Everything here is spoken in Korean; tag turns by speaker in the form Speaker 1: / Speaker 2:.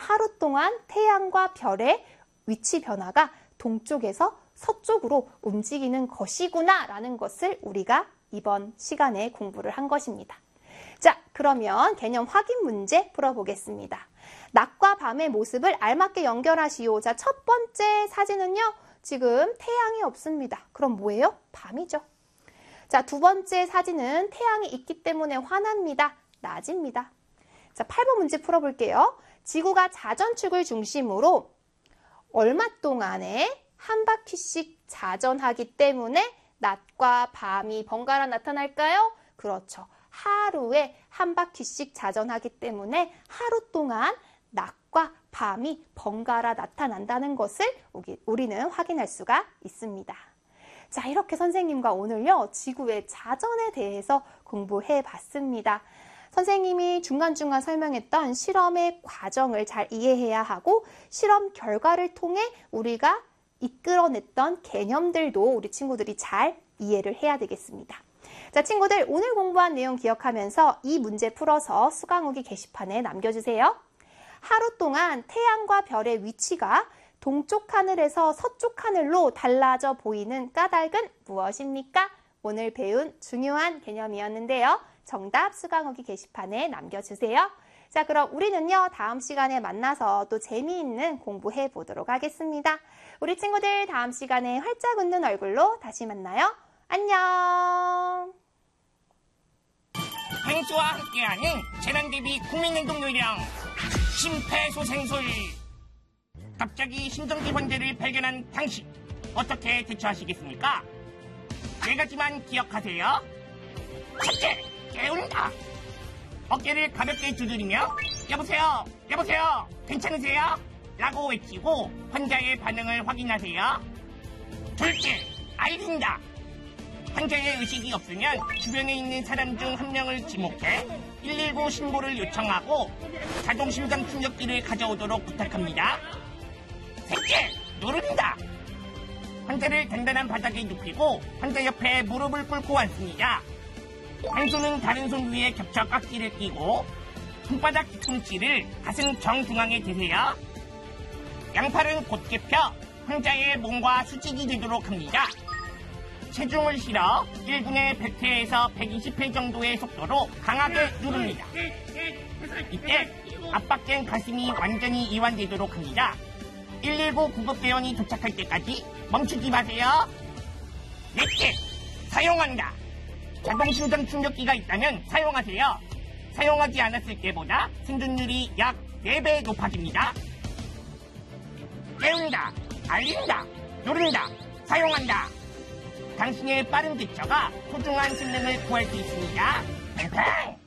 Speaker 1: 하루 동안 태양과 별의 위치 변화가 동쪽에서 서쪽으로 움직이는 것이구나 라는 것을 우리가 이번 시간에 공부를 한 것입니다. 자, 그러면 개념 확인 문제 풀어보겠습니다. 낮과 밤의 모습을 알맞게 연결하시오. 자, 첫 번째 사진은요. 지금 태양이 없습니다. 그럼 뭐예요? 밤이죠. 자, 두 번째 사진은 태양이 있기 때문에 환합니다. 낮입니다. 자, 8번 문제 풀어볼게요. 지구가 자전축을 중심으로 얼마 동안에 한 바퀴씩 자전하기 때문에 낮과 밤이 번갈아 나타날까요? 그렇죠. 하루에 한 바퀴씩 자전하기 때문에 하루 동안 낮과 밤이 번갈아 나타난다는 것을 우리는 확인할 수가 있습니다. 자, 이렇게 선생님과 오늘요, 지구의 자전에 대해서 공부해 봤습니다. 선생님이 중간중간 설명했던 실험의 과정을 잘 이해해야 하고 실험 결과를 통해 우리가 이끌어냈던 개념들도 우리 친구들이 잘 이해를 해야 되겠습니다. 자, 친구들 오늘 공부한 내용 기억하면서 이 문제 풀어서 수강후기 게시판에 남겨주세요. 하루 동안 태양과 별의 위치가 동쪽 하늘에서 서쪽 하늘로 달라져 보이는 까닭은 무엇입니까? 오늘 배운 중요한 개념이었는데요. 정답 수강후기 게시판에 남겨주세요. 자, 그럼 우리는요, 다음 시간에 만나서 또 재미있는 공부해 보도록 하겠습니다. 우리 친구들 다음 시간에 활짝 웃는 얼굴로 다시 만나요. 안녕!
Speaker 2: 행수와 함께하는 재난대비 국민행동요령 심폐소생술. 갑자기 심정지 번제를 발견한 당신, 어떻게 대처하시겠습니까? 네 가지만 기억하세요. 첫째, 깨운다. 어깨를 가볍게 두드리며 여보세요, 여보세요, 괜찮으세요? 라고 외치고 환자의 반응을 확인하세요. 둘째, 알린다. 환자의 의식이 없으면 주변에 있는 사람 중 한 명을 지목해 119 신고를 요청하고 자동심장 충격기를 가져오도록 부탁합니다. 셋째, 누른다. 환자를 단단한 바닥에 눕히고 환자 옆에 무릎을 꿇고 앉습니다. 한 손은 다른 손 위에 겹쳐 깍지를 끼고 손바닥 뒤꿈치를 가슴 정중앙에 대세요. 양팔은 곧게 펴 환자의 몸과 수직이 되도록 합니다. 체중을 실어 1분에 100회에서 120회 정도의 속도로 강하게 누릅니다. 이때 압박된 가슴이 완전히 이완되도록 합니다. 119 구급대원이 도착할 때까지 멈추지 마세요. 넷째, 사용한다. 자동심장 충격기가 있다면 사용하세요. 사용하지 않았을 때보다 생존율이 약 4배 높아집니다. 깨운다, 알린다, 누른다, 사용한다. 당신의 빠른 대처가 소중한 생명을 구할 수 있습니다. 팽팽!